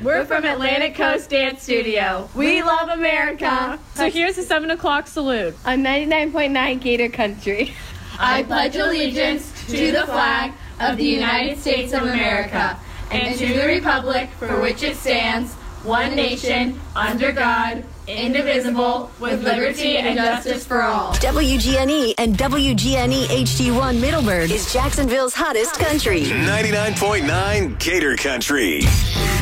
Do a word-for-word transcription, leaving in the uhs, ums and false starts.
We're from Atlantic Coast Dance Studio. We love America. So here's the seven o'clock salute. On ninety-nine point nine Gator Country. I pledge allegiance to the flag of the United States of America and to the republic for which it stands, one nation, under God, indivisible, with liberty and justice for all. W G N E and W G N E H D one Middleburg is Jacksonville's hottest country. ninety-nine point nine Gator Country.